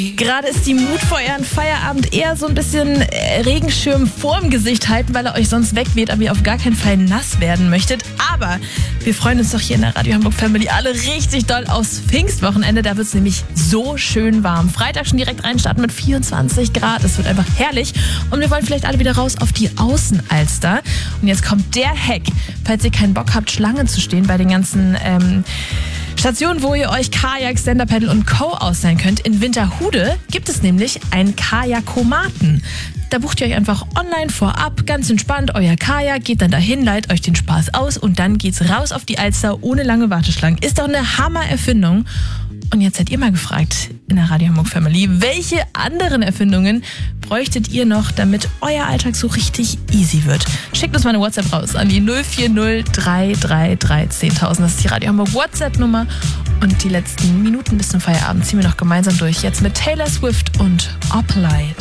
Gerade ist die Mut vor euren Feierabend eher so ein bisschen Regenschirm vorm Gesicht halten, weil er euch sonst wegweht, aber ihr auf gar keinen Fall nass werden möchtet. Aber wir freuen uns doch hier in der Radio Hamburg Family alle richtig doll aufs Pfingstwochenende. Da wird es nämlich so schön warm. Freitag schon direkt reinstarten mit 24 Grad. Es wird einfach herrlich. Und wir wollen vielleicht alle wieder raus auf die Außenalster. Und jetzt kommt der Hack. Falls ihr keinen Bock habt, Schlange zu stehen bei den ganzen Stationen, wo ihr euch Kajak, Stand-Up-Paddle und Co. ausleihen könnt. In Winterhude gibt es nämlich einen Kajakomaten. Da bucht ihr euch einfach online vorab, ganz entspannt, euer Kajak, geht dann dahin, leiht euch den Spaß aus und dann geht's raus auf die Alster ohne lange Warteschlangen. Ist doch eine Hammer-Erfindung. Und jetzt seid ihr mal gefragt in der Radio Hamburg Family, welche anderen Erfindungen bräuchtet ihr noch, damit euer Alltag so richtig easy wird? Schickt uns mal eine WhatsApp raus an die 040 333 10.000. Das ist die Radio Hamburg WhatsApp-Nummer. Und die letzten Minuten bis zum Feierabend ziehen wir noch gemeinsam durch. Jetzt mit Taylor Swift und Opalite.